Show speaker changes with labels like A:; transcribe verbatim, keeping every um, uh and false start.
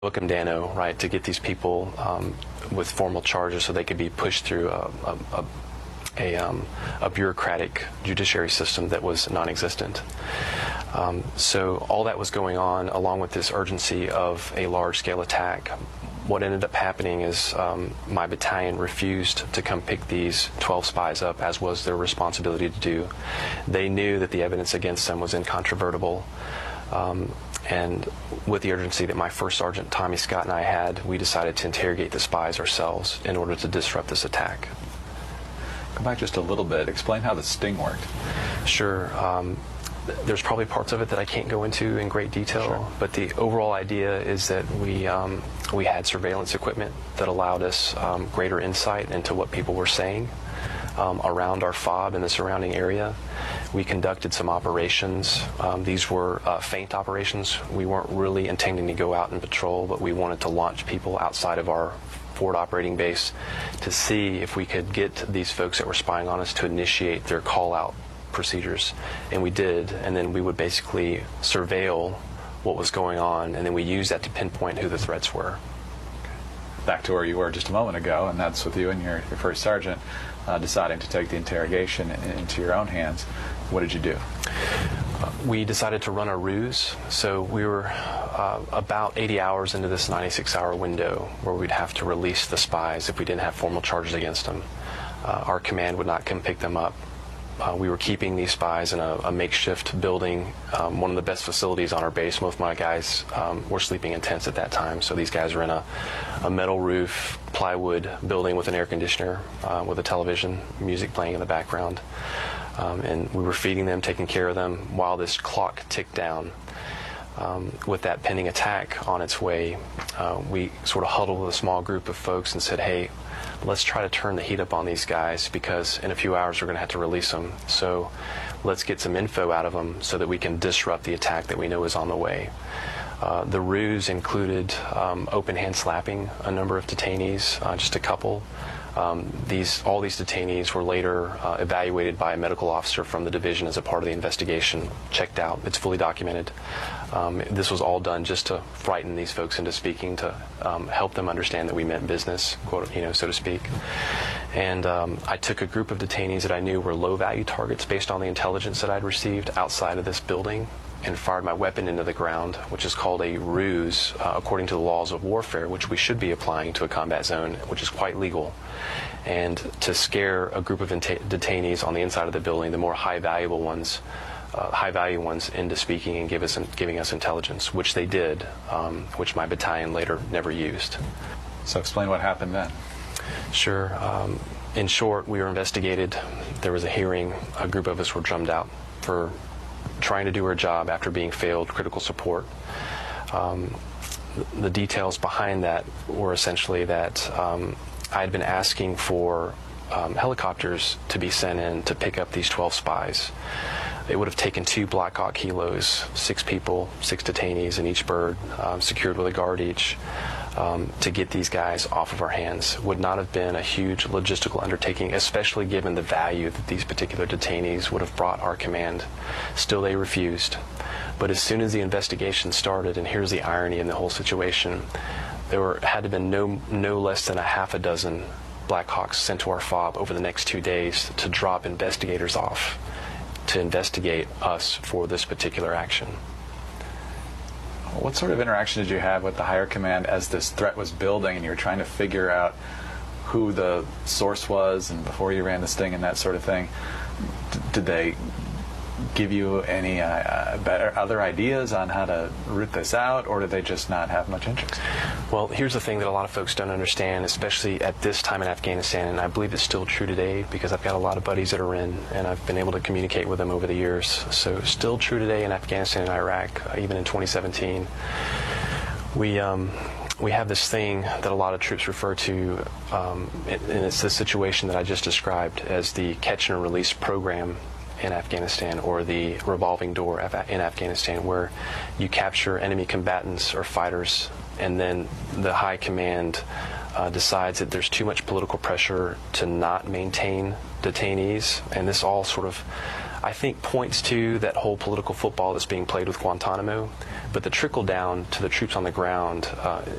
A: Book 'em Dano, right, to get these people um, with formal charges so they could be pushed through a, a, a, a, um, a bureaucratic judiciary system that was non-existent. Um, so all that was going on, along with this urgency of a large-scale attack. What ended up happening is um, my battalion refused to come pick these twelve spies up, as was their responsibility to do. They knew that the evidence against them was incontrovertible. Um, and with the urgency that my first sergeant, Tommy Scott, and I had, we decided to interrogate the spies ourselves in order to disrupt this attack.
B: Go back just a little bit. Explain how the sting worked.
A: Sure. Um, there's probably parts of it that I can't go into in great detail,
B: sure.
A: but the overall idea is that we um, we had surveillance equipment that allowed us um, greater insight into what people were saying um, around our fob and the surrounding area. We conducted some operations. Um, these were uh, feint operations. We weren't really intending to go out and patrol, but we wanted to launch people outside of our forward operating base to see if we could get these folks that were spying on us to initiate their call-out procedures. And we did, and then we would basically surveil what was going on, and then we used that to pinpoint who the threats were.
B: Back to where you were just a moment ago, and that's with you and your, your first sergeant uh, deciding to take the interrogation into your own hands. What did you do?
A: Uh, we decided to run a ruse. So we were uh, about eighty hours into this ninety-six hour window where we'd have to release the spies if we didn't have formal charges against them. Uh, our command would not come pick them up. Uh, we were keeping these spies in a, a makeshift building, um, one of the best facilities on our base. Most of my guys um, were sleeping in tents at that time, so these guys were in a, a metal roof, plywood building with an air conditioner, uh, with a television, music playing in the background. Um, and we were feeding them, taking care of them while this clock ticked down. Um, with that pending attack on its way, uh, we sort of huddled with a small group of folks and said, hey, let's try to turn the heat up on these guys, because in a few hours we're going to have to release them. So let's get some info out of them so that we can disrupt the attack that we know is on the way. Uh, the ruse included um, open hand slapping a number of detainees, uh, just a couple. Um, these, all these detainees were later uh, evaluated by a medical officer from the division as a part of the investigation, checked out. It's fully documented. Um, this was all done just to frighten these folks into speaking, to um, help them understand that we meant business, quote, you know, so to speak. And um, I took a group of detainees that I knew were low-value targets based on the intelligence that I'd received outside of this building, and fired my weapon into the ground, which is called a ruse, uh, according to the laws of warfare, which we should be applying to a combat zone, which is quite legal. And to scare a group of detainees on the inside of the building, the more high-valuable ones, uh, high-value ones, into speaking and give us, giving us intelligence, which they did, um, which my battalion later never used.
B: So explain what happened then.
A: Sure. Um, in short, we were investigated. There was a hearing. A group of us were drummed out for trying to do our job after being failed critical support. Um, the details behind that were essentially that um, I had been asking for um, helicopters to be sent in to pick up these twelve spies. It would have taken two Black Hawk helos, six people, six detainees in each bird, um, secured with a guard each, um, to get these guys off of our hands. Would not have been a huge logistical undertaking, especially given the value that these particular detainees would have brought our command. Still, they refused. But as soon as the investigation started, and here's the irony in the whole situation, there were, had to have been no, no less than a half a dozen Black Hawks sent to our fob over the next two days to drop investigators off to investigate us for this particular action.
B: What sort of interaction did you have with the higher command as this threat was building and you were trying to figure out who the source was and before you ran the sting and that sort of thing? D- did they give you any uh, better other ideas on how to root this out, or did they just not have much interest?
A: Well, here's the thing that a lot of folks don't understand, especially at this time in Afghanistan, and I believe it's still true today because I've got a lot of buddies that are in, and I've been able to communicate with them over the years. So still true today in Afghanistan and Iraq, uh, even in twenty seventeen. We um, we have this thing that a lot of troops refer to, um, and it's the situation that I just described as the catch and release program in Afghanistan, or the revolving door in Afghanistan, where you capture enemy combatants or fighters, and then the high command uh, decides that there's too much political pressure to not maintain detainees, and this all sort of I think points to that whole political football that's being played with Guantanamo, but the trickle down to the troops on the ground uh,